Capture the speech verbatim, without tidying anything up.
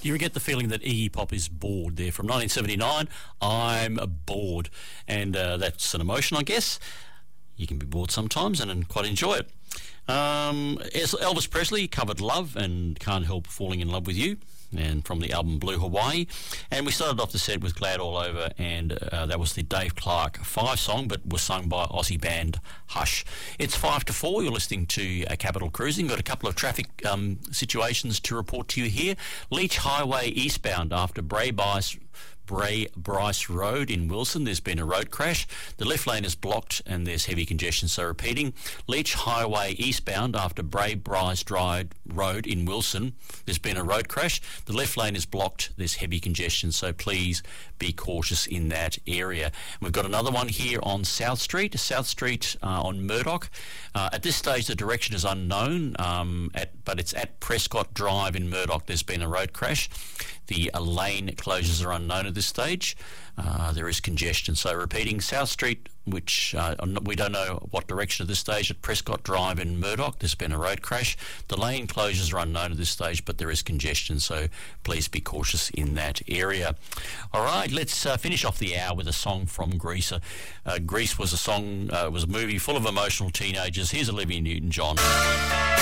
You get the feeling that Iggy Pop is bored there. From nineteen seventy-nine, I'm bored. And uh, that's an emotion, I guess. You can be bored sometimes and, and quite enjoy it. Um, Elvis Presley covered Love and Can't Help Falling in Love with You, and from the album Blue Hawaii. And we started off the set with Glad All Over, and uh, that was the Dave Clark Five song, but was sung by Aussie band Hush. It's five to four. You're listening to uh, Capital Cruising. Got a couple of traffic um, situations to report to you here. Leach Highway eastbound after Bray Bice Bray Bryce Road in Wilson, there's been a road crash. The left lane is blocked and there's heavy congestion. So repeating, Leach Highway eastbound after Bray Bryce Drive Road in Wilson, there's been a road crash. The left lane is blocked. There's heavy congestion. So please be cautious in that area. We've got another one here on South Street, South Street uh, on Murdoch. Uh, at this stage, the direction is unknown, um, at, but it's at Prescott Drive in Murdoch. There's been a road crash. The uh, lane closures are unknown at this stage. Uh, there is congestion. So repeating, South Street, which uh, we don't know what direction at this stage, at Prescott Drive in Murdoch, there's been a road crash. The lane closures are unknown at this stage, but there is congestion. So please be cautious in that area. All right, let's uh, finish off the hour with a song from Grease. Uh, Grease was a song, uh, was a movie full of emotional teenagers. Here's Olivia Newton-John.